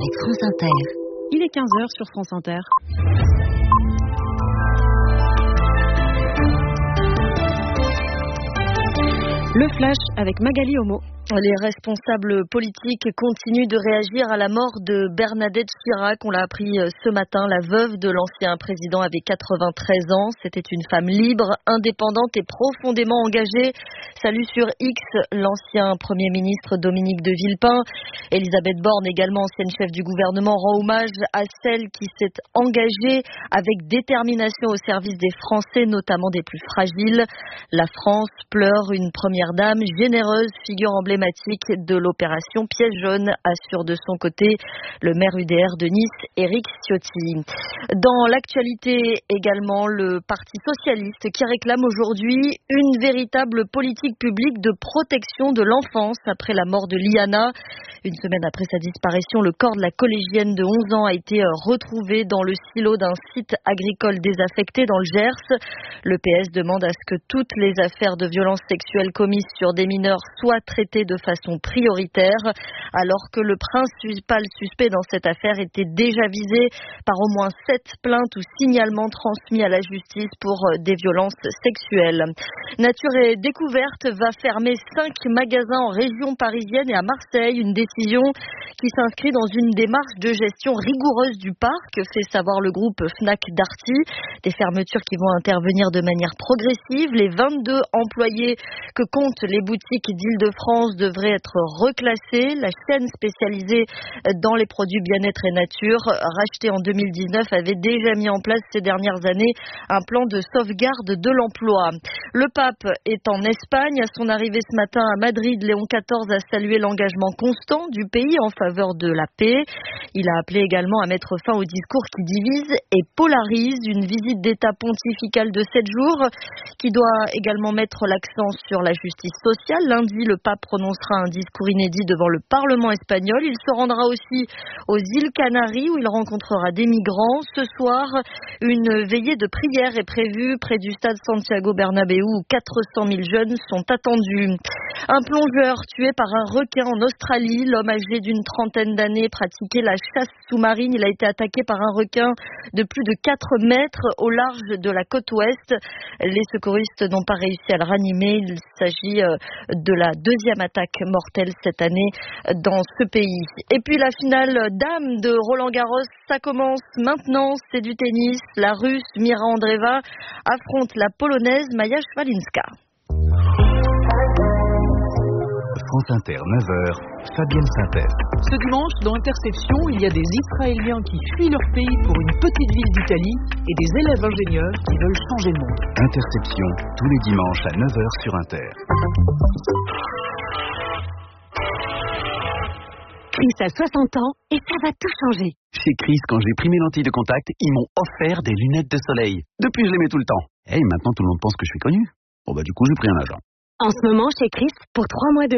avec France Inter. Il est 15h sur France Inter. Le flash avec Magali Homo. Les responsables politiques continuent de réagir à la mort de Bernadette Chirac. On l'a appris ce matin, la veuve de l'ancien président avait 93 ans. C'était une femme libre, indépendante et profondément engagée. Salut sur X, l'ancien Premier ministre Dominique de Villepin. Elisabeth Borne, également ancienne chef du gouvernement, rend hommage à celle qui s'est engagée avec détermination au service des Français, notamment des plus fragiles. La France pleure une première dame généreuse, figure emblématique de l'opération Piège jaune, assure de son côté le maire UDR de Nice, Éric Ciotti. Dans l'actualité également, le Parti socialiste qui réclame aujourd'hui une véritable politique publique de protection de l'enfance après la mort de Liana. Une semaine après sa disparition, le corps de la collégienne de 11 ans a été retrouvé dans le silo d'un site agricole désaffecté dans le Gers. Le PS demande à ce que toutes les affaires de violences sexuelles commises sur des mineurs soient traitées de façon prioritaire, alors que le principal suspect dans cette affaire était déjà visé par au moins 7 plaintes ou signalements transmis à la justice pour des violences sexuelles. Nature et Découverte va fermer 5 magasins en région parisienne et à Marseille, une décision qui s'inscrit dans une démarche de gestion rigoureuse du parc, fait savoir le groupe Fnac Darty. Des fermetures qui vont intervenir de manière progressive. Les 22 employés que comptent les boutiques d'Île-de-France devraient être reclassés. La chaîne spécialisée dans les produits bien-être et nature, rachetée en 2019, avait déjà mis en place ces dernières années un plan de sauvegarde de l'emploi. Le pape est en Espagne. À son arrivée ce matin à Madrid, Léon XIV a salué l'engagement constant du pays en faveur de la paix. Il a appelé également à mettre fin aux discours qui divisent et polarisent. Une visite d'État pontificale de 7 jours qui doit également mettre l'accent sur la justice sociale. Lundi, le pape prononcera un discours inédit devant le Parlement espagnol. Il se rendra aussi aux îles Canaries où il rencontrera des migrants. Ce soir, une veillée de prière est prévue près du stade Santiago Bernabéu où 400 000 jeunes sont attendus. Un plongeur tué par un requin en Australie. L'homme âgé d'une trentaine d'années pratiquait la chasse sous-marine. Il a été attaqué par un requin de plus de 4 mètres au large de la côte ouest. Les secouristes n'ont pas réussi à le ranimer. Il s'agit de la deuxième attaque mortelle cette année dans ce pays. Et puis la finale dames de Roland-Garros, ça commence maintenant. C'est du tennis. La Russe Mira Andreeva affronte la Polonaise Maja Szwalinska. France Inter, 9h, Fabienne Synthèse. Ce dimanche, dans Interception, il y a des Israéliens qui fuient leur pays pour une petite ville d'Italie et des élèves ingénieurs qui veulent changer le monde. Interception, tous les dimanches à 9h sur Inter. Chris a 60 ans et ça va tout changer. Chez Chris, quand j'ai pris mes lentilles de contact, ils m'ont offert des lunettes de soleil. Depuis, je les mets tout le temps. Et maintenant, tout le monde pense que je suis connu. Bon, du coup, j'ai pris un agent. En ce moment, chez Chris, pour 3 mois de